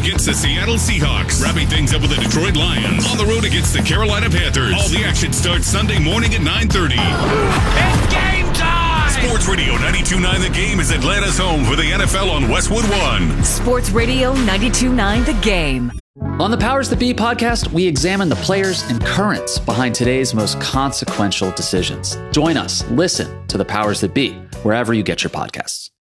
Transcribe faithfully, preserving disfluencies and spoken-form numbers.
against the Seattle Seahawks. Wrapping things up with the Detroit Lions. On the road against the Carolina Panthers. All the action starts Sunday morning at nine thirty. It's game time! Sports Radio ninety-two point nine The Game is Atlanta's home for the N F L on Westwood One. Sports Radio ninety-two point nine The Game. On the Powers That Be podcast, we examine the players and currents behind today's most consequential decisions. Join us. Listen to the Powers That Be wherever you get your podcasts.